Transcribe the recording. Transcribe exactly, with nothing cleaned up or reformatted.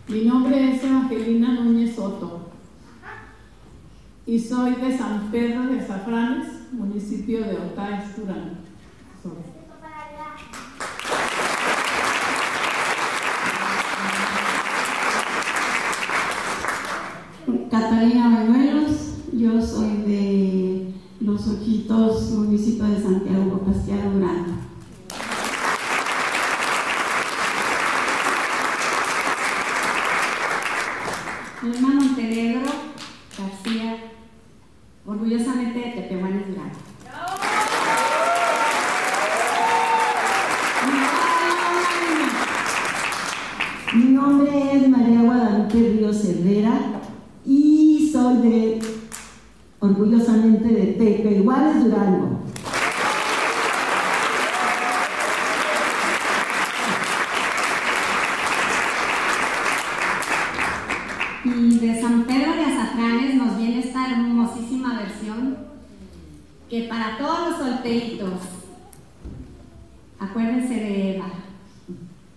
Mi nombre es Evangelina Núñez Soto y soy de San Pedro de Azafranes, municipio de Otaes, Durango. Catalina Bañuelos, yo soy de Los Ojitos, municipio de Santiago Pasquia, Durango. Lema Montenegro García, orgullosamente de Tepehuanes, Durango. Mi nombre es María Guadalupe Ríos Herrera y soy de, orgullosamente, de Tepehuanes, Durango. Y de San Pedro de Azafranes nos viene esta hermosísima versión que para todos los solteritos, acuérdense de Eva.